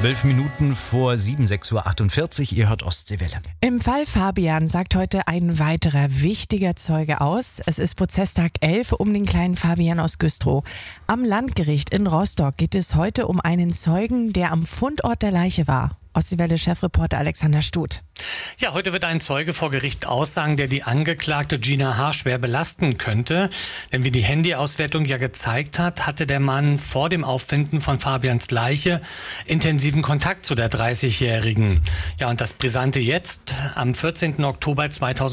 12 Minuten vor 7, 6:48 Uhr, ihr hört Ostseewelle. Im Fall Fabian sagt heute ein weiterer wichtiger Zeuge aus. Es ist Prozesstag 11 um den kleinen Fabian aus Güstrow. Am Landgericht in Rostock geht es heute um einen Zeugen, der am Fundort der Leiche war. Ostseewelle-Chefreporter Alexander Stuth. Ja, heute wird ein Zeuge vor Gericht aussagen, der die Angeklagte Gina H. schwer belasten könnte. Denn wie die Handyauswertung ja gezeigt hat, hatte der Mann vor dem Auffinden von Fabians Leiche intensiven Kontakt zu der 30-Jährigen. Ja, und das Brisante jetzt: Am 14. Oktober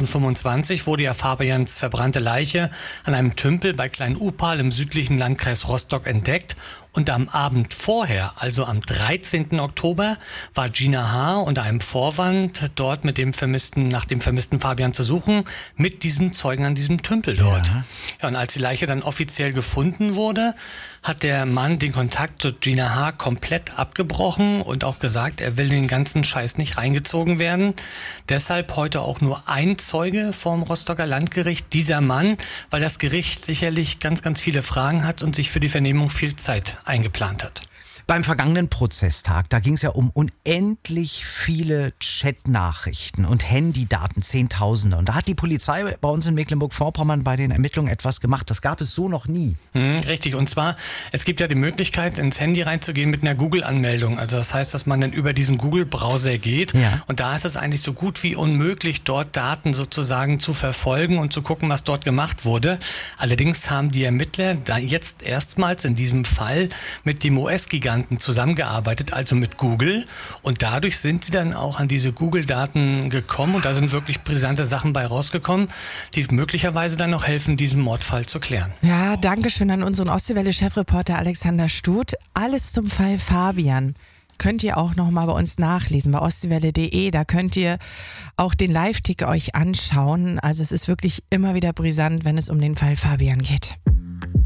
2025 wurde ja Fabians verbrannte Leiche an einem Tümpel bei Klein-Upal im südlichen Landkreis Rostock entdeckt. Und am Abend vorher, also am 13. Oktober, war Gina H. unter einem Vorwand dort nach dem vermissten Fabian zu suchen, mit diesem Zeugen an diesem Tümpel dort. Ja, und als die Leiche dann offiziell gefunden wurde, hat der Mann den Kontakt zu Gina H. komplett abgebrochen und auch gesagt, er will den ganzen Scheiß nicht reingezogen werden. Deshalb heute auch nur ein Zeuge vorm Rostocker Landgericht, dieser Mann, weil das Gericht sicherlich ganz, ganz viele Fragen hat und sich für die Vernehmung viel Zeit eingeplant hat. Beim vergangenen Prozesstag, da ging es ja um unendlich viele Chatnachrichten und Handydaten, Zehntausende. Und da hat die Polizei bei uns in Mecklenburg-Vorpommern bei den Ermittlungen etwas gemacht. Das gab es so noch nie. Richtig. Und zwar, es gibt ja die Möglichkeit, ins Handy reinzugehen mit einer Google-Anmeldung. Also das heißt, dass man dann über diesen Google-Browser geht. Ja. Und da ist es eigentlich so gut wie unmöglich, dort Daten sozusagen zu verfolgen und zu gucken, was dort gemacht wurde. Allerdings haben die Ermittler da jetzt erstmals in diesem Fall mit dem US-Giganten zusammengearbeitet, also mit Google, und dadurch sind sie dann auch an diese Google-Daten gekommen und da sind wirklich brisante Sachen bei rausgekommen, die möglicherweise dann noch helfen, diesen Mordfall zu klären. Ja, danke schön an unseren Ostseewelle-Chefreporter Alexander Stuth. Alles zum Fall Fabian könnt ihr auch nochmal bei uns nachlesen, bei ostseewelle.de. Da könnt ihr auch den Live-Ticker euch anschauen. Also es ist wirklich immer wieder brisant, wenn es um den Fall Fabian geht.